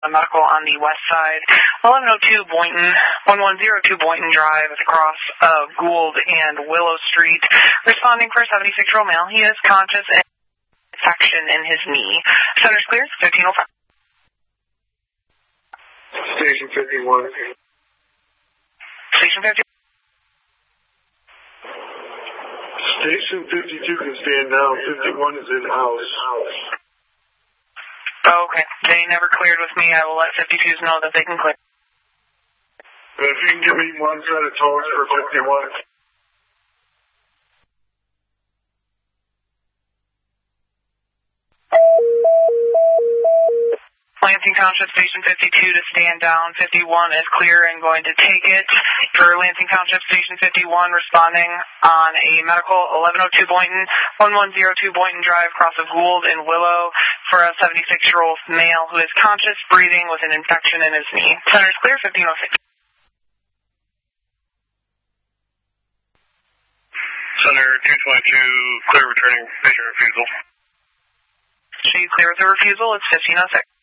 the medical on the west side, 1102 Boynton, 1102 Boynton Drive across Gould and Willow Street. Responding for a 76-year-old male. He is conscious and infection in his knee. Center's clear, 1505. Station 51. Station 50. Station 52 can stand down. 51 is in-house. Okay. They never cleared with me. I will let 52s know that they can clear. If you can give me one set of tones for 51. Lansing Township Station 52 to stand down. 51 is clear and going to take it. For Lansing Township Station 51, responding on a medical 1102 Boynton, 1102 Boynton Drive, cross of Gould and Willow, for a 76-year-old male who is conscious, breathing with an infection in his knee. Center's clear, 1506. Center 222, clear returning patient refusal. Should you clear with the refusal? It's 1506.